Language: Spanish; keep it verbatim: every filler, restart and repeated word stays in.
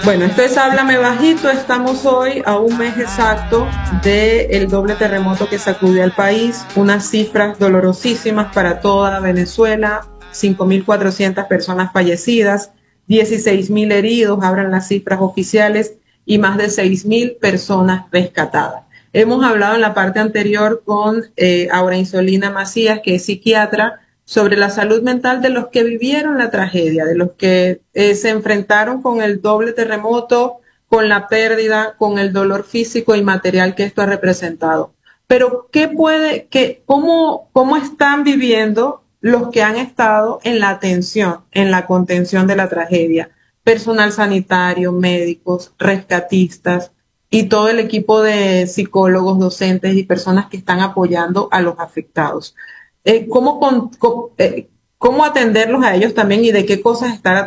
Bueno, esto es Háblame Bajito. Estamos hoy a un mes exacto del doble terremoto que sacudió al país. Unas cifras dolorosísimas para toda Venezuela. cinco mil cuatrocientas personas fallecidas, dieciséis mil heridos, abran las cifras oficiales, y más de seis mil personas rescatadas. Hemos hablado en la parte anterior con eh, Aura Insolina Macías, que es psiquiatra, sobre la salud mental de los que vivieron la tragedia, de los que eh, se enfrentaron con el doble terremoto, con la pérdida, con el dolor físico y material que esto ha representado. Pero, ¿qué puede, qué, cómo, cómo están viviendo los que han estado en la atención, en la contención de la tragedia? Personal sanitario, médicos, rescatistas y todo el equipo de psicólogos, docentes y personas que están apoyando a los afectados. Eh, ¿cómo, con, con, eh, ¿Cómo atenderlos a ellos también y de qué cosas estar